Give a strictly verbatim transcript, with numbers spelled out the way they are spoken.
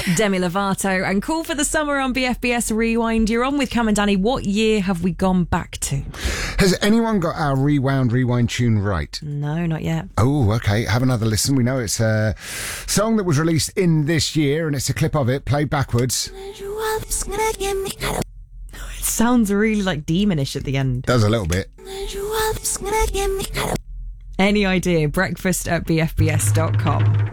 Demi Lovato and Call for the Summer on B F B S Rewind. You're on with Cam and Danny. What year have we gone back to? Has anyone got our Rewound Rewind tune right? No, not yet. Oh, okay. Have another listen. We know it's a song that was released in this year, and it's a clip of it played backwards. It sounds really like demonish at the end. Does a little bit. Any idea? Breakfast at b f b s dot com.